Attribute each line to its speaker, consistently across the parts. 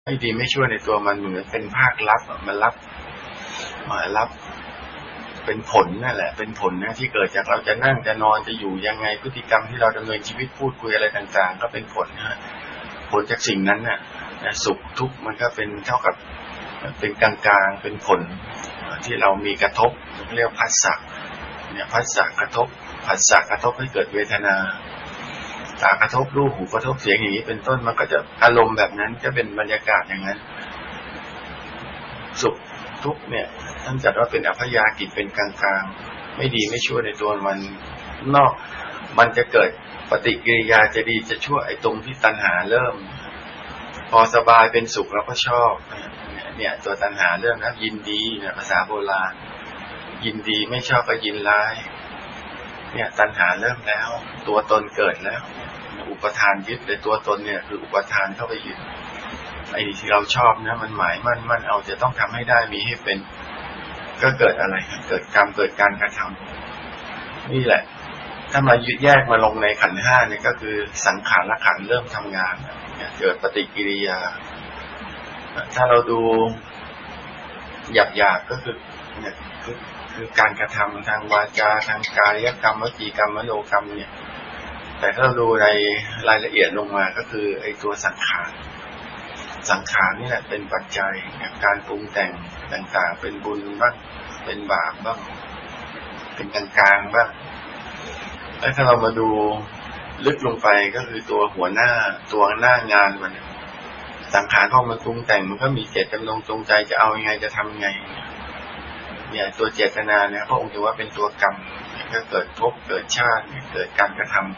Speaker 1: ไม่ดีไม่ชั่วในตัวมันเหมือนเป็นภาคลับมันรับเป็นผลนั่นแหละเป็นผลนะที่เกิดจากเราจะนั่งจะนอนจะอยู่ยังไงพฤติกรรมที่เราดำเนินชีวิตพูดคุยอะไรต่างๆก็เป็นผลนะผลจากสิ่งนั้นน่ะสุขทุกข์มันก็เป็นเท่ากับเป็นกลางๆเป็นผลที่เรามีกระทบเรียกผัสสะเนี่ยผัสสะกระทบผัสสะกระทบให้เกิดเวทนาตากระทบรูปหูกระทบเสียงอย่างนี้เป็นต้นมันก็จะอารมณ์แบบนั้นจะเป็นบรรยากาศอย่างนั้นสุขทุกข์เนี่ยท่านจัดว่าเป็นอัพยากฤิเป็นกลางๆไม่ดีไม่ชั่วในตัวมันนอกมันจะเกิดปฏิกิริยาจะดีจะชั่วไอ้ตรงที่ตัณหาเริ่มพอสบายเป็นสุขเราก็ชอบเนี่ยตัวตัณหาเริ่มนะยินดีเนี่ยภาษาโบราณยินดีไม่ชอบก็ยินร้ายเนี่ยตัณหาเริ่มแล้วตัวตนเกิดแล้วอุปทานยึดเลยตัวตนเนี่ยคืออุปทานเข้าไปยึดไอ้ที่เราชอบนะมันหมายมั่นเอาจะต้องทำให้ได้มีให้เป็นก็เกิดอะไรเกิดกรรมเกิดการกระทำนี่แหละถ้ามายึดแยกมาลงในขันธ์ห้าเนี่ยก็คือสังขารขันธ์เริ่มทำงานเกิดปฏิกิริยาถ้าเราดูหยาบๆก็คือเนี่ยคือการกระทำทางวาจาทางกายกรรมวจีกรรมมโนกรรมเนี่ยแต่ถ้าเราดูในรายละเอียดลงมาก็คือไอ้ตัวสังขารนี่แหละเป็นปัจจัยการปรุงแต่งต่างๆเป็นบุญบ้างเป็นบาปบ้างเป็นกลางๆบ้างแล้วถ้าเรามาดูลึกลงไปก็คือตัวหัวหน้างานมันสังขารพอมันปรุงแต่งมันก็มีเจตจำนงจงใจจะเอายังไงจะทำยังไงเนี่ยตัวเจตนาเนี่ยพระองค์ถือว่าเป็นตัวกรรมก็เกิดภพเกิดชาติเกิดการกระทำ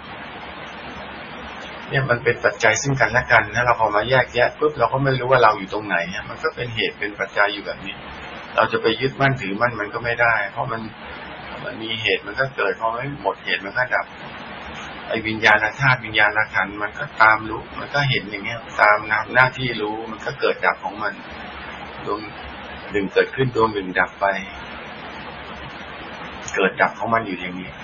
Speaker 1: เนี่ยมันเป็นปัจจัยซึ่งกันและกันถ้าเราพอมาแยกแยะปุ๊บเราก็ไม่รู้ว่าเราอยู่ตรงไหนมันก็เป็นเหตุเป็นปัจจัยอยู่แบบนี้เราจะไปยึดมั่นถือมั่นมันก็ไม่ได้เพราะมันมีเหตุมันก็เกิดพอไม่หมดเหตุมันก็ดับไอ้วิญญาณธาตุวิญญาณขันธ์มันก็ตามรู้มันก็เห็นอย่างเงี้ยตามหน้าที่รู้มันก็เกิดดับของมันดวงหนึ่งเกิดขึ้นดวงหนึ่งดับไปเกิดดับของมันอยู่อย่างนี้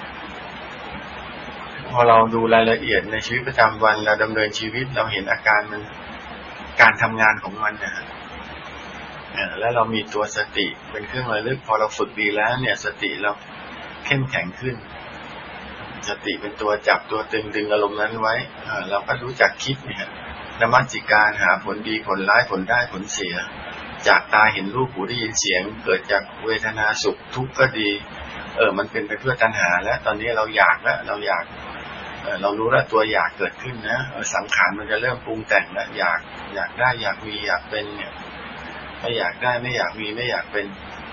Speaker 1: พอเราดูรายละเอียดในชีวิตประจำวันเราดำเนินชีวิตเราเห็นอาการมันการทำงานของมันแล้วเรามีตัวสติเป็นเครื่องระลึกพอเราฝึกดีแล้วเนี่ยสติเราเข้มแข็งขึ้นสติเป็นตัวจับตัวดึงอารมณ์นั้นไว้เราก็รู้จักคิดเนี่ยนมัสการหาผลดีผลร้ายผลได้ผลเสียจากตาเห็นรูปหูได้ยินเสียงเกิดจากเวทนาสุขทุกข์ก็ดีมันเป็นไปเพื่อตัณหาแล้วตอนนี้เราอยากแล้วเรารู้แล้วตัวอยากเกิดขึ้นนะสังขารมันจะเริ่มปรุงแต่งแล้วอยากได้อยากมีอยากเป็นเนี่ยไม่อยากได้ไม่อยากมีไม่อยากเป็น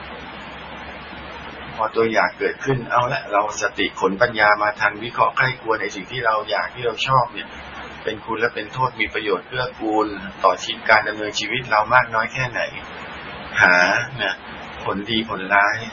Speaker 1: พอตัวอยากเกิดขึ้นเอาละเราสติขนปัญญามาทันวิเคราะห์ใกล้ควรในสิ่งที่เราอยากที่เราชอบเนี่ยเป็นคุณและเป็นโทษมีประโยชน์เกื้อกูลต่อชีวิตการดำเนินชีวิตเรามากน้อยแค่ไหนหาเนี่ยผลดีผลร้าย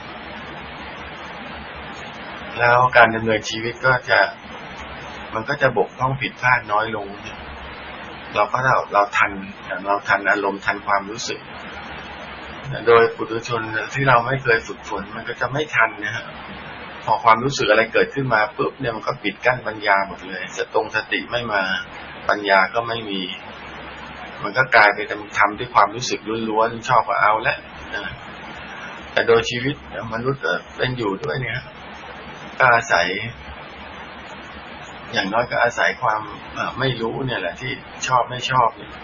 Speaker 1: แล้วการดำเนินชีวิตก็จะบกพร่องผิดพลาดน้อยลงเราทันอารมณ์ทันความรู้สึกโดยปุถุชนที่เราไม่เคยฝึกฝนมันก็จะไม่ทันนะฮะพอความรู้สึกอะไรเกิดขึ้นมาปุ๊บเนี่ยมันก็ปิดกั้นปัญญาหมดเลยสติไม่มาปัญญาก็ไม่มีมันก็กลายไปทำด้วยความรู้สึกล้วนๆชอบก็เอาละแต่โดยชีวิตมนุษย์เป็นอยู่ด้วยเนี่ยก็อาศัยอย่างน้อยก็อาศัยความไม่รู้เนี่ยแหละที่ชอบไม่ชอบเนี่ย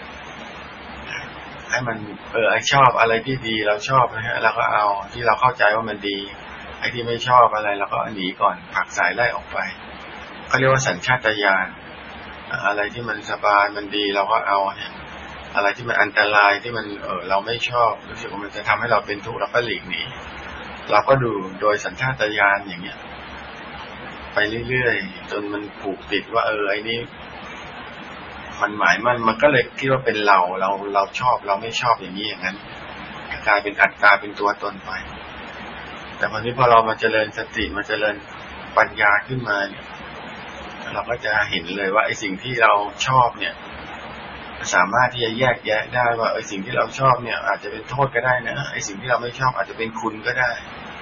Speaker 1: ให้มันชอบอะไรที่ดีเราชอบนะฮะเราก็เอาที่เราเข้าใจว่ามันดีไอ้ที่ไม่ชอบอะไรเราก็หนีก่อนผลักสายไล่ออกไปเขาเรียกว่าสัญชาตญาณอะไรที่มันสบายมันดีเราก็เอาเนี่ยอะไรที่มันอันตรายที่มันเราไม่ชอบรู้สึกว่ามันจะทำให้เราเป็นทุกข์เราก็หลีกหนีเราก็ดูโดยสัญชาตญาณอย่างเงี้ยไปเรื่อยๆจนมันผูกติดว่าไอ้นี่มันหมายมันก็เลยคิดว่าเป็นเราชอบเราไม่ชอบอย่างนี้อย่างนั้นกลายเป็นอัตตาเป็นตัวตนไปแต่วันนี้พอเรามาเจริญสติมาเจริญปัญญาขึ้นมาเนี่ยเราก็จะเห็นเลยว่าไอ้สิ่งที่เราชอบเนี่ยสามารถที่จะแยกแยะได้ว่าไอ้สิ่งที่เราชอบเนี่ยอาจจะเป็นโทษก็ได้นะไอ้สิ่งที่เราไม่ชอบอาจจะเป็นคุณก็ได้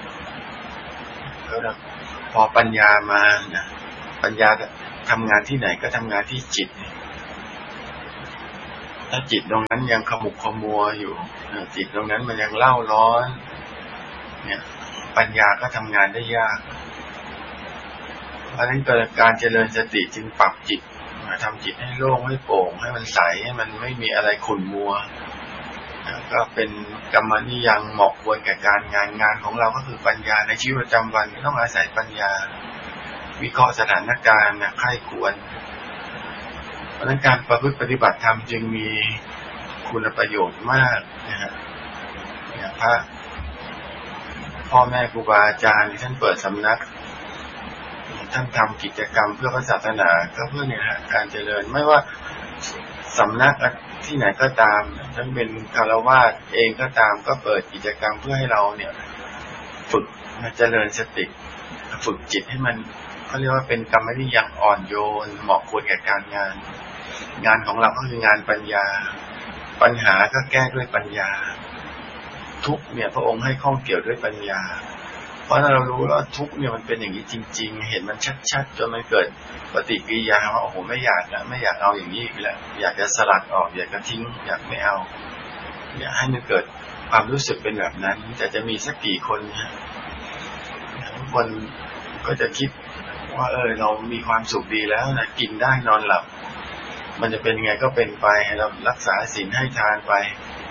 Speaker 1: แล้วพอปัญญามานะปัญญาทำงานที่ไหนก็ทำงานที่จิตถ้าจิตตรงนั้นยังขมุกขมัวอยู่จิตตรงนั้นมันยังเล่าร้อนเนี่ยปัญญาก็ทำงานได้ยากเพราะฉะนั้นการเจริญสติจึงปรับจิตทำจิตให้โล่งให้โปร่งให้มันใสให้มันไม่มีอะไรขุ่นมัวก็เป็นกรรมนิยังเหมาะควรแก่การงานของเราก็คือปัญญาในชีวิตประจำวันต้องอาศัยปัญญาวิเคราะห์สถานการณ์ใคร่ควรเพราะฉะนั้นการประพฤติปฏิบัติธรรมจึงมีคุณประโยชน์มากนะฮะพระพ่อแม่ครูบาอาจารย์ท่านเปิดสำนักท่านทำกิจกรรมเพื่อพระศาสนาก็เพื่อเนี่ยฮะการเจริญไม่ว่าสำนักที่ไหนก็ตามท่านเป็นคฤหัสถ์เองก็ตามก็เปิดกิจกรรมเพื่อให้เราเนี่ยฝึกเจริญสติฝึกจิตให้มันเขาเรียกว่าเป็นกรรมนิยังอ่อนโยนเหมาะควรแก่การงานของเราก็คืองานปัญญาปัญหาก็แก้ด้วยปัญญาทุกเนี่ยพระองค์ให้ข้องเกี่ยวด้วยปัญญาเพราะถ้าเรารู้ว่าทุกเนี่ยมันเป็นอย่างนี้จริงๆเห็นมันชัดๆจนมันเกิดปฏิกิริยาว่าโอ้โหไม่อยากเอาอย่างนี้อีกแล้วอยากจะสลัดออกอยากจะทิ้งอยากไม่เอาอยากให้มันเกิดความรู้สึกเป็นแบบนั้นแต่จะมีสักกี่คนทุกคนก็จะคิดว่าเรามีความสุขดีแล้วนะกินได้นอนหลับมันจะเป็นไงก็เป็นไปเรารักษาศีลให้ทานไป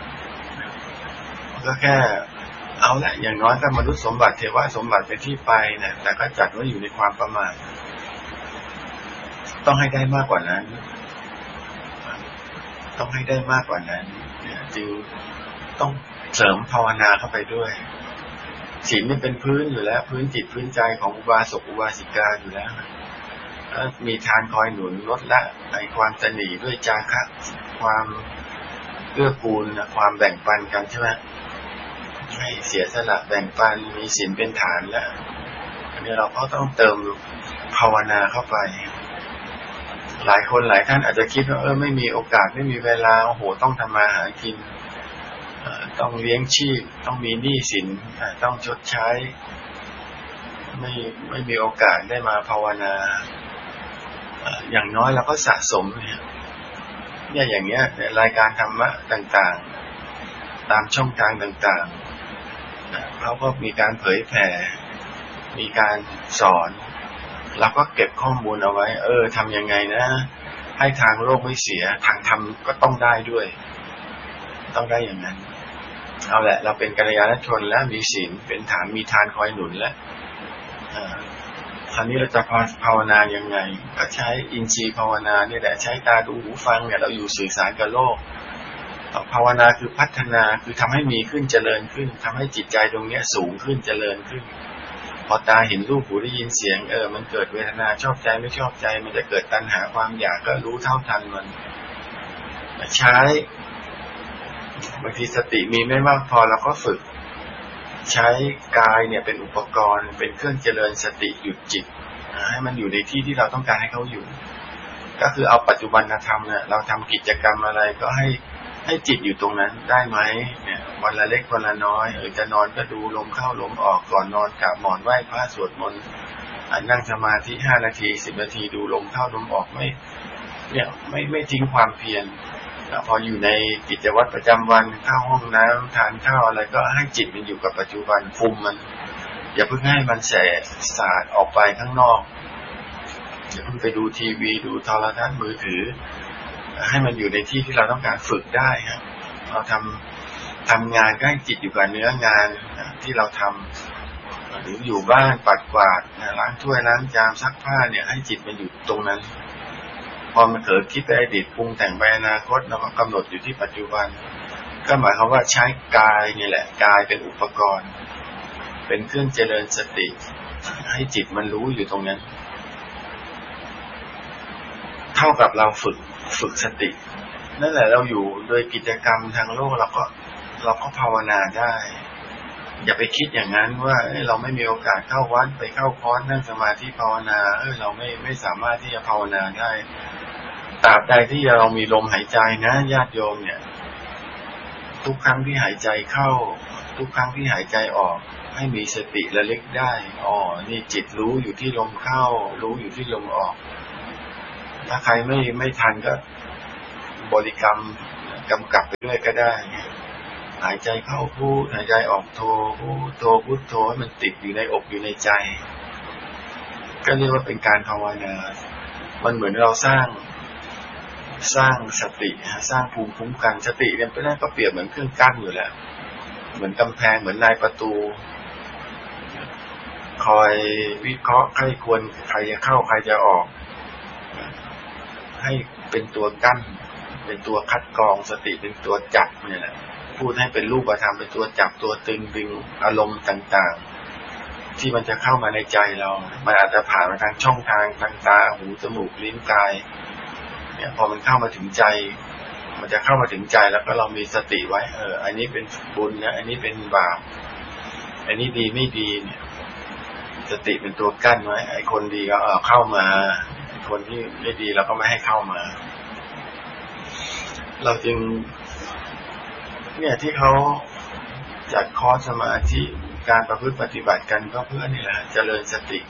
Speaker 1: ก็แค่เอาละอย่างน้อยก็มนุษย์สมบัติเทวสมบัติเป็นที่ไปนะแต่ก็จัดไว้อยู่ในความประมาทต้องให้ได้มากกว่านั้นต้องให้ได้มากกว่านั้นจึงต้องเสริมภาวนาเข้าไปด้วยศีลนี่เป็นพื้นอยู่แล้วพื้นจิตพื้นใจของอุบาสกอุบาสิกาอยู่แล้วมีทานคอยหนุนลดละในความตนีด้วยจาคะความเกื้อกูลความแบ่งปันกันใช่ไหมให้เสียสละแบ่งปันมีศีลเป็นฐานแล้วอันนี้เราก็ต้องเติมภาวนาเข้าไปหลายคนหลายท่านอาจจะคิดว่าไม่มีโอกาสไม่มีเวลาโอ้โหต้องทำมาหากินต้องเลี้ยงชีพต้องมีหนี้สินต้องชดใช้ไม่มีโอกาสได้มาภาวนาอย่างน้อยเราก็สะสมเนี่ยอย่างเงี้ยรายการธรรมะต่างๆตามช่องทางต่างๆเขาก็มีการเผยแผ่มีการสอนเราก็เก็บข้อมูลเอาไว้ทำยังไงนะให้ทางโลกไม่เสียทางธรรมก็ต้องได้ด้วยต้องได้อย่างนั้นเอาแหละเราเป็นกัลยาณชนแล้วมีศีลเป็นฐานมีทานคอยหนุนแล้วคราวนี้เราจะภาวนายังไงก็ใช้อินทรีย์ภาวนาเนี่ยแหละใช้ตาดูหูฟังเนี่ยเราอยู่สื่อสารกับโลกภาวนาคือพัฒนาคือทำให้มีขึ้นเจริญขึ้นทำให้จิตใจตรงเนี้ยสูงขึ้นเจริญขึ้นพอตาเห็นรูปหูได้ยินเสียงมันเกิดเวทนาชอบใจไม่ชอบใจมันจะเกิดตัณหาความอยากก็รู้เท่าทันมันใช้บางทีสติมีไม่มากพอเราก็ฝึกใช้กายเนี่ยเป็นอุปกรณ์เป็นเครื่องเจริญสติหยุดจิตให้มันอยู่ในที่ที่เราต้องการให้เขาอยู่ก็คือเอาปัจจุบันธรรมเนี่ยเราทำกิจกรรมอะไรก็ให้จิตอยู่ตรงนั้นได้ไหมเนี่ยวันละเล็กวันละน้อยจะนอนก็ดูลมเข้าลมออกก่อนนอนกับหมอนไหว้พระสวดมนต์นั่งสมาธิ5 นาที10 นาทีดูลมเข้าลมออกไม่ทิ้งความเพียรพออยู่ในกิจวัตรประจำวันเข้าห้องน้ำทานข้าวอะไรก็ให้จิตมันอยู่กับปัจจุบันคุมมันอย่าเพิ่งให้มันแสบสาดออกไปข้างนอกอย่าเพิ่งไปดูทีวีดูโทรทัศน์มือถือให้มันอยู่ในที่ที่เราต้องการฝึกได้ครับเราทำงานก็ให้จิตอยู่กับเนื้องานที่เราทำหรืออยู่บ้านปัดกวาดล้างถ้วยล้างจานซักผ้าเนี่ยให้จิตมันอยู่ตรงนั้นพอมันเกิดคิดไปอดีตปรุงแต่งไปอนาคตเราก็กำหนดอยู่ที่ปัจจุบันก็หมายความว่าใช้กายนี่แหละกายเป็นอุปกรณ์เป็นเครื่องเจริญสติให้จิตมันรู้อยู่ตรงนั้นเท่ากับเราฝึกสตินั่นแหละเราอยู่โดยกิจกรรมทางโลกเราก็ภาวนาได้อย่าไปคิดอย่างนั้นว่าเราไม่มีโอกาสเข้าวัดไปเข้าคอร์สนั่งสมาธิภาวนาเราไม่สามารถที่จะภาวนาได้ตราบใดที่เรามีลมหายใจนะญาติโยมเนี่ยทุกครั้งที่หายใจเข้าทุกครั้งที่หายใจออกให้มีสติระลึกได้นี่จิตรู้อยู่ที่ลมเข้ารู้อยู่ที่ลมออกถ้าใครไม่ทันก็บริกรรมกำกับไปด้วยก็ได้หายใจเข้าพูดหายใจออกโทพูดโทพุทโธให้มันติดอยู่ในอกอยู่ในใจก็เรียกว่าเป็นการภาวนามันเหมือนเราสร้างสติสร้างภูมิคุ้มกันสติเนี่ยเป็นนั่นก็เปรียบเหมือนเครื่องกั้นอยู่แล้วเหมือนกำแพงเหมือนนายประตูคอยวิเคราะห์ใครควรใครจะเข้าใครจะออกให้เป็นตัวกั้นเป็นตัวคัดกรองสติเป็นตัวจับเนี่ยแหละพูดให้เป็นรูปธรรมเป็นตัวจับตัวตึงดึงอารมณ์ต่างๆที่มันจะเข้ามาในใจเรามันอาจจะผ่านมาทางช่องทางทางตาหูจมูกลิ้นกายเนี่ยพอมันเข้ามาถึงใจมันจะเข้ามาถึงใจแล้วก็เรามีสติไว้อันนี้เป็นบุญนะอันนี้เป็นบาปอันนี้ดีไม่ดีเนี่ยสติเป็นตัวกั้นไว้ไอ้คนดีก็เข้ามาคนที่ไม่ดีเราก็ไม่ให้เข้ามาเราจึงเนี่ยที่เขาจัดคอร์สสมาธิการประพฤติปฏิบัติกันก็เพื่อนี่แหละเจริญสติ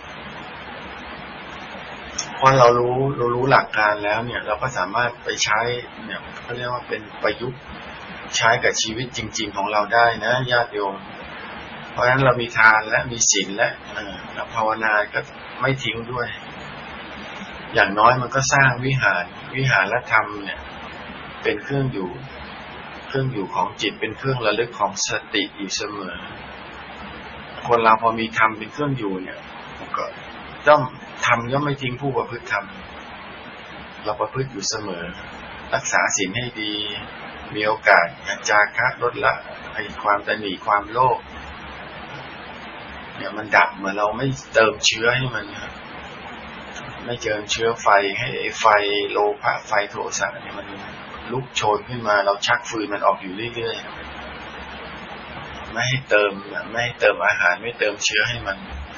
Speaker 1: พอเรารู้หลักการแล้วเนี่ยเราก็สามารถไปใช้เนี่ยเขาเรียกว่าเป็นประยุกต์ใช้กับชีวิตจริงๆของเราได้นะญาติโยมเพราะฉะนั้นเรามีทานและมีศีลและภาวนาก็ไม่ทิ้งด้วยอย่างน้อยมันก็สร้างวิหารธรรมเนี่ยเป็นเครื่องอยู่ของจิตเป็นเครื่องระลึกของสติอยู่เสมอคนเราพอมีธรรมเป็นเครื่องอยู่เนี่ยก็ต้องทำย่อมไม่ทิ้งผู้ประพฤติธรรมเราประพฤติอยู่เสมอรักษาศีลให้ดีมีโอกาสจาคะลดละไอ้ความตนีความโลภเนี่ยมันดับเหมือนเราไม่เติมเชื้อให้มันไม่เจิมเชื้อไฟให้ไฟโลภะไฟโทสะเนี่ยมันลุกโชนขึ้นมาเราชักฟืนมันออกอยู่เรื่อยๆไม่ให้เติมอาหารไม่เติมเชื้อให้มัน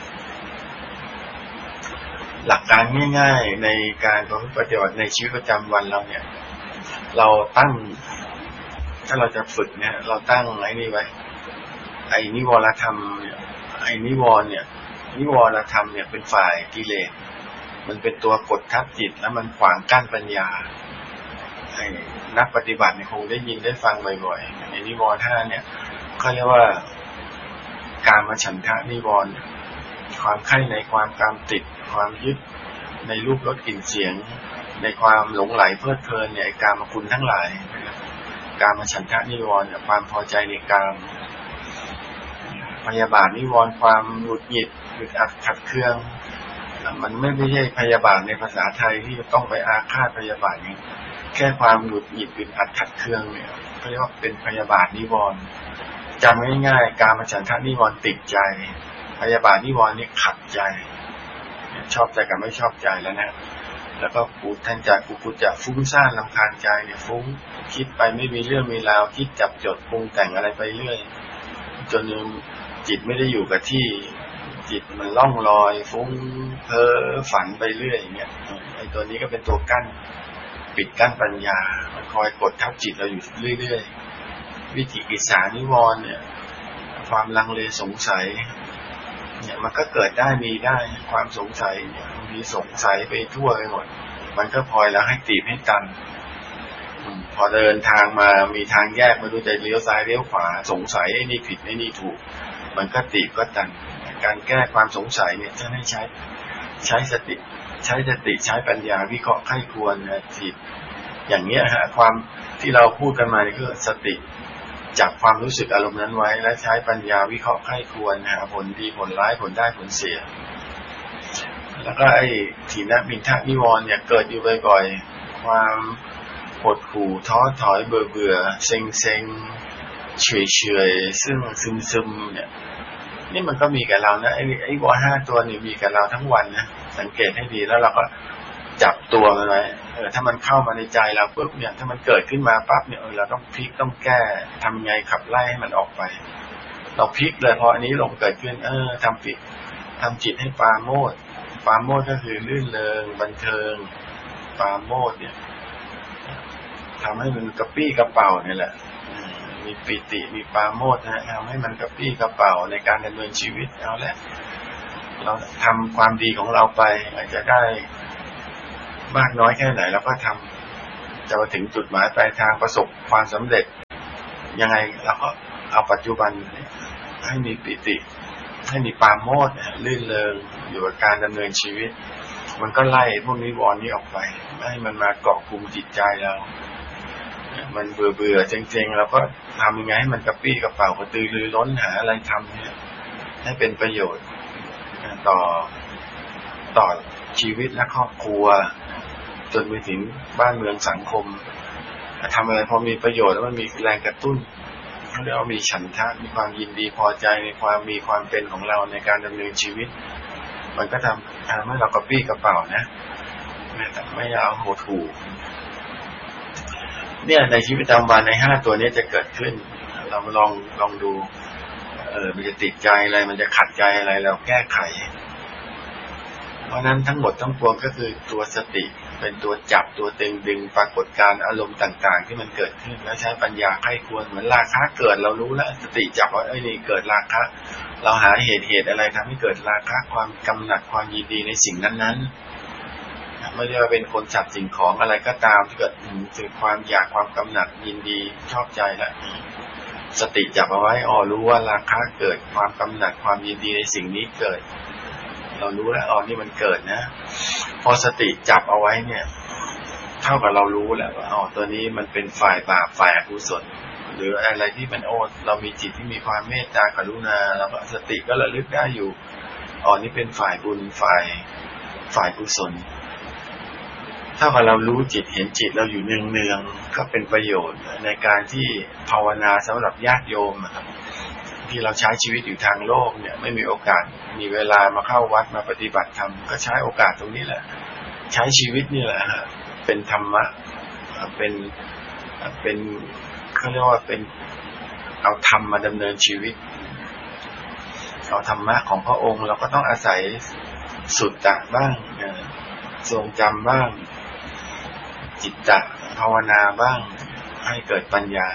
Speaker 1: หลักการง่ายๆในการปฏิบัติในชีวิตประจำวันเราเนี่ยเราตั้งถ้าเราจะฝึกเนี่ยเราตั้งไอ้นี่ไว้ไอ้นิวรธรรมเนี่ยไอ้นิวรธรรมเนี่ยเป็นฝ่ายกิเลสมันเป็นตัวกดทับจิตแล้วมันขวางกั้นปัญญาให้นักปฏิบัติเนี่ยคงได้ยินได้ฟังบ่อยๆในนิวรณ์5เนี่ยเขาเรียกว่ากามฉันทะนิวรณ์ความใคร่ในความกามติดความยึดในรูปรสกลิ่นเสียงในความหลงไหลเพลิดเพลินเนี่ยกามคุณทั้งหลายกามฉันทะนิวรณ์ความพอใจในกามพยาบาทนิวรณ์ความหงุดหงิดอึดอัดขัดเคืองมันไม่ใช่พยาบาทในภาษาไทยที่จะต้องไปอาฆาตพยาบาทนี้แค่ความหงุดหงิดอึดอัดขัดเคืองเนี่ยเขาเรียกว่าเป็นพยาบาทนิวรณ์จำง่ายๆกามฉันทะนิวรณ์ติดใจพยาบาทนิวรณ์นี่ขัดใจชอบใจกับไม่ชอบใจแล้วนะแล้วก็ปูทันจากกุจะฟุ้งซ่านรำคาญใจเนี่ยฟุ้งคิดไปไม่มีเรื่องมีราวคิดจับจดปรุงแต่งอะไรไปเรื่อยจนจิตไม่ได้อยู่กับที่จิตมันล่องลอยฟุ้งเพ้อฝันไปเรื่อยอย่างเงี้ยไอ้ตัวนี้ก็เป็นตัวกั้นปิดกั้นปัญญามันคอยกดทับจิตเราอยู่เรื่อยๆวิจิกิจฉานิวรณ์เนี่ยความลังเลสงสัยเนี่ยมันก็เกิดได้มีได้ความสงสัยเนี่ยมีสงสัยไปทั่วไปหมดมันก็พลอยแล้วให้ตีบให้ตันพอเดินทางมามีทางแยกไม่รู้จะเลี้ยวซ้ายเลี้ยวขวาสงสัยไอ้นี่ผิดไอ้นี่ถูกมันก็ตีบก็ตันการแก้ความสงสัยเนี่ยจะให้ใช้สติใช้ปัญญาวิเคราะห์ไข้ควรจิตอย่างเนี้ยฮะความที่เราพูดกันมานี่คือสติจับความรู้สึกอารมณ์นั้นไว้และใช้ปัญญาวิเคราะห์ไข้ควรหาผลดีผลร้ายผลได้ผลเสียแล้วก็ไอ้ถีนมินทะนิวรณ์เนี่ยเกิดอยู่บ่อยๆความหดหู่ท้อถอยเบื่อเซ็งเฉยซึ่งซึมเนี่ยนี่มันก็มีกับเรานะไอ้วอ5ตัวนี่มีกับเราทั้งวันนะสังเกตให้ดีแล้วเราก็จับตัวมันไว้ถ้ามันเข้ามาในใจเราปุ๊บเนี่ยถ้ามันเกิดขึ้นมาปั๊บเนี่ยเราต้องพลิกต้องแก้ทำไงขับไล่ให้มันออกไปเราพลิกเลยพออันนี้ลงเกิดขึ้นทำจิตให้ปราโมทย์ก็คือลื่นเริงบันเทิงปราโมทย์เนี่ยทำให้มันกระปี้กระเป๋าเนี่ยแหละมีปิติมีปราโมทย์นะทำให้มันกระปี้กระเป๋าในการดำเนินชีวิตเอาแหละเราทำความดีของเราไปอาจจะได้มากน้อยแค่ไหนเราก็ทจะมาถึงจุดหมายปลายทางประสบความสำเร็จยังไงเราก็เอาปัจจุบันให้มีปิติให้มีปราโมทย์ลื่นเริงอยู่กับการดำเนินชีวิตมันก็ไล่พวกนิวรณ์นี้ออกไปไม่ให้มันมาเกาะกลุ่มจิตใจเรามันเบื่อจริงๆเราก็ทำยังไงให้มันกระปี้กระเป๋ากระตือรือร้นหาอะไรทำเนี่ยให้เป็นประโยชน์ต่อชีวิตและครอบครัวจนไปถึงบ้านเมืองสังคมทำอะไรพอมีประโยชน์แล้วมันมีแรงกระตุ้นเขาเรียกว่ามีฉันทะมีความยินดีพอใจในความมีความเป็นของเราในการดำเนินชีวิตมันก็ทำให้เรากระปี้กระเป๋านะแต่ไม่เอาโหถูเนี่ยในชีวิตประจำวันใน5ตัวนี้จะเกิดขึ้นเราลองดูมันจะติดใจอะไรมันจะขัดใจอะไรเราแก้ไขเพราะนั้นทั้งหมดทั้งปวงก็คือตัวสติเป็นตัวจับตัวดึงปรากฏการณ์อารมณ์ต่างๆที่มันเกิดขึ้นแล้วใช้ปัญญาไข้ควรเหมือนราคะเกิดเรารู้แล้วสติจับว่านี่เกิดราคะเราหาเหตุอะไรทำให้เกิดราคะความกำหนัดความยินดีในสิ่งนั้นๆไม่ได้ว่าเป็นคนจับสิ่งของอะไรก็ตามที่เกิดถึงความอยากความกำหนัดยินดีชอบใจแล้วสติจับเอาไว้รู้ว่าราคะเกิดความกำหนัดความยินดีในสิ่งนี้เกิดเรารู้แล้วนี่มันเกิดนะพอสติจับเอาไว้เนี่ยเท่ากับเรารู้แล้วว่าตัวนี้มันเป็นฝ่ายบาปฝ่ายอกุศลหรืออะไรที่มันเรามีจิตที่มีความเมตตากรุณาแล้วก็สติก็ระลึกได้อยู่นี่เป็นฝ่ายบุญฝ่ายกุศลถ้าว่าเรารู้จิตเห็นจิตเราอยู่เนืองๆก็เป็นประโยชน์ในการที่ภาวนาสำหรับญาติโยมครับที่เราใช้ชีวิตอยู่ทางโลกเนี่ยไม่มีโอกาสมีเวลามาเข้าวัดมาปฏิบัติธรรมก็ใช้โอกาสตรงนี้แหละใช้ชีวิตนี่แหละเป็นธรรมะเป็นเขาเรียกว่าเป็นเอาธรรมมาดำเนินชีวิตเอาธรรมะของพระองค์เราก็ต้องอาศัยสุตตะบ้างทรงจำบ้างจิตตะภาวนาบ้างให้เกิดปัญญา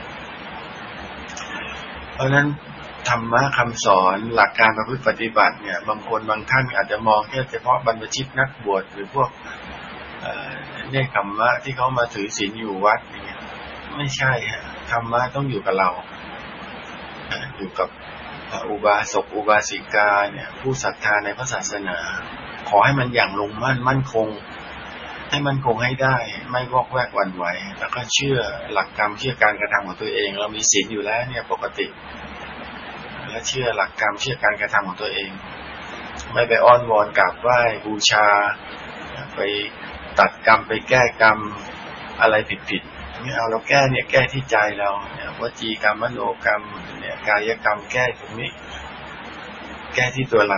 Speaker 1: เพราะนั้นธรรมะคำสอนหลักการประพฤติปฏิบัติเนี่ยบางคนบางท่านอาจจะมองแค่เฉพาะบรรพชิตนักบวชหรือพวกเนี่ยธรรมะที่เขามาถือศีลอยู่วัดเนี่ยไม่ใช่ฮะธรรมะต้องอยู่กับเราอยู่กับอุบาสกอุบาสิกาเนี่ยผู้ศรัทธาในพระศาสนาขอให้มันอย่างลงมั่นคงให้มันคงให้ได้ไม่วอกแวกหวั่นไหวแล้วก็เชื่อหลักกรรมเชื่อการกระทำของตัวเองเรามีศีลอยู่แล้วเนี่ยปกติและเชื่อหลักกรรมเชื่อการกระทำของตัวเองไม่ไปอ้อนวอนกราบไหว้บูชาไปตัดกรรมไปแก้กรรมอะไรผิดไม่เอาเราแก้เนี่ยแก้ที่ใจเราเนี่ยวจีกรรมมโนกรรมเนี่ยกายกรรมแก้ตรงนี้แก้ที่ตัวเรา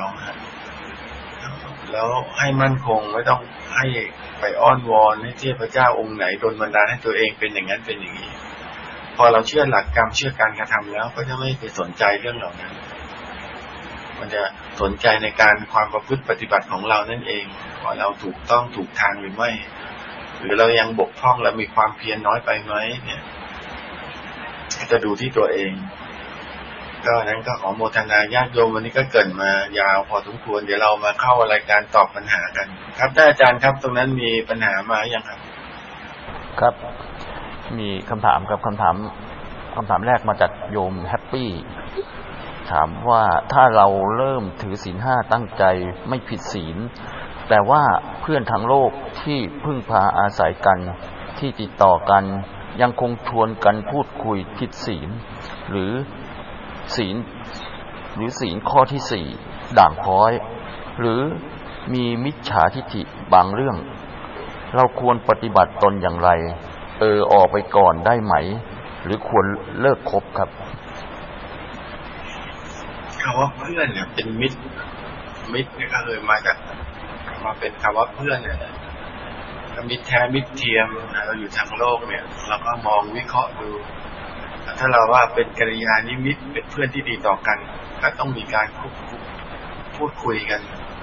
Speaker 1: แล้วให้มั่นคงไม่ต้องให้ไปอ้อนวอนให้เทพเจ้าองค์ไหนโดนบันดาลให้ตัวเองเป็นอย่างนั้นเป็นอย่างนี้พอเราเชื่อหลักกรรมเชื่อการกระทำแล้วก็จะไม่ไปสนใจเรื่องเหล่านั้นมันจะสนใจในการความประพฤติปฏิบัติของเรานั่นเองว่าเราถูกต้องถูกทางหรือไม่หรือเรายังบกพร่องและมีความเพียรน้อยไปไหมเนี่ยจะดูที่ตัวเองก็นั้นก็ขอโมทนาญาติโยมวันนี้ก็เกิดมายาวพอสมควรเดี๋ยวเรามาเข้ารายการตอบปัญหากันครับท่านอาจารย์ครับตรงนั้นมีปัญหามายังครับ
Speaker 2: ครับมีคำถามครับคำถามแรกมาจากโยมแฮปปี้ถามว่าถ้าเราเริ่มถือศีล 5ตั้งใจไม่ผิดศีลแต่ว่าเพื่อนทางโลกที่พึ่งพาอาศัยกันที่ติดต่อกันยังคงชวนกันพูดคุยผิดศีลหรือศีลข้อที่4ด่างพร้อยหรือมีมิจฉาทิฏฐิบางเรื่องเราควรปฏิบัติตนอย่างไรออกไปก่อนได้ไหมหรือควรเลิกคบครับ
Speaker 1: คำว่าเพื่อนเนี่ยเป็นมิตรเนี่ยก็เลยมาจากมาเป็นคำว่าเพื่อนเนี่ยมิตรแท้มิตรเทียมเราอยู่ทางโลกเนี่ยเราก็มองวิเคราะห์ดูถ้าเราว่าเป็นกัลยาณมิตรเป็นเพื่อนที่ดีต่อกันก็ต้องมีการพูดคุยกัน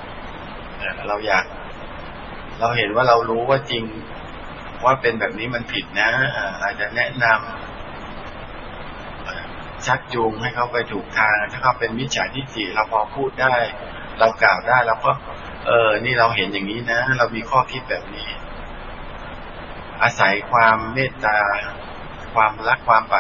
Speaker 1: เราเห็นว่าเรารู้ว่าจริงว่าเป็นแบบนี้มันผิดนะอาจจะแนะนำชักจูงให้เขาไปถูกทางถ้าเขาเป็นมิจฉาทิฏฐิเราพอพูดได้เรากล่าวได้เราก็นี่เราเห็นอย่างนี้นะเรามีข้อคิดแบบนี้อาศัยความเมตตาความรักความปรารถนา